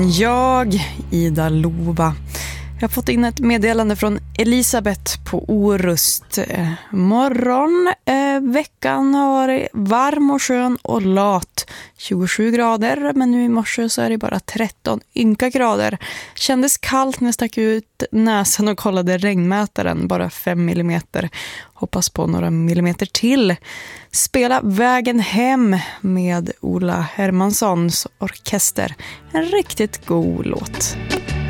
Jag, Ida Lova. Jag har fått in ett meddelande från Elisabeth på Orust. Morgon, veckan har varit varm och skön och lat. 27 grader, men nu i morse så är det bara 13 ynka grader. Kändes kallt när jag stack ut näsan och kollade regnmätaren, bara 5 millimeter. Hoppas på några millimeter till. Spela Vägen hem med Ola Hermanssons orkester. En riktigt god låt.